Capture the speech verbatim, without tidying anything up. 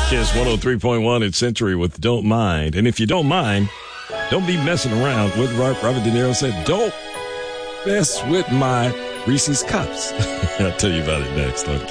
Kiss one oh three point one at Century with Don't Mind. And if you don't mind, don't be messing around. What Robert De Niro said, don't mess with my Reese's Cups. I'll tell you about it next on